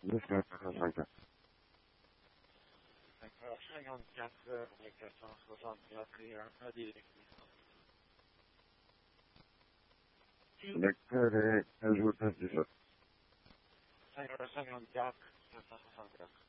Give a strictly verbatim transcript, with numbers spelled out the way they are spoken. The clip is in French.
Jusqu'à soixante-quatre. D'accord, cinquante-quatre heures et quatre cent soixante-quatre et un à direction. Lecteur et ajoute un petit peu. cinquante-quatre, quatre cent soixante-quatre.